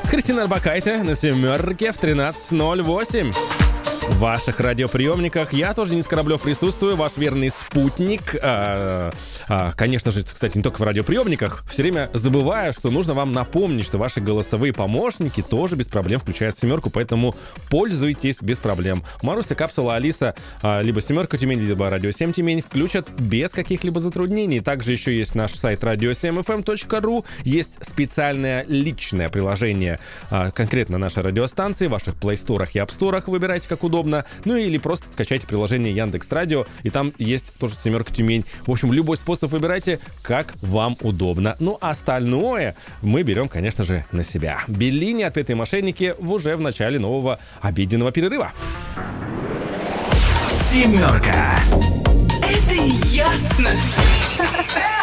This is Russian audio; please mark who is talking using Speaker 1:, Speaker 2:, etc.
Speaker 1: Христина Орбакайте на «Семерке» в 13:08. В ваших радиоприемниках я тоже, Денис Кораблев, присутствую, ваш верный спутник. Конечно же, кстати, не только в радиоприемниках. Все время забываю, что нужно вам напомнить, что ваши голосовые помощники тоже без проблем включают «Семерку», поэтому пользуйтесь без проблем. Маруся, Капсула, Алиса, либо «Семерка Тюмень», либо «Радио 7 Тюмень» включат без каких-либо затруднений. Также еще есть наш сайт radio7fm.ru, есть специальное личное приложение конкретно нашей радиостанции в ваших плейсторах и апсторах. Выбирайте, как удобно. Ну или просто скачайте приложение Яндекс.Радио, и там есть тоже «Семерка Тюмень». В общем, любой способ выбирайте, как вам удобно. Ну, а остальное мы берем, конечно же, на себя. Беллини, «Отпетые мошенники» уже в начале нового обеденного перерыва.
Speaker 2: «Семерка».
Speaker 3: Это ясно.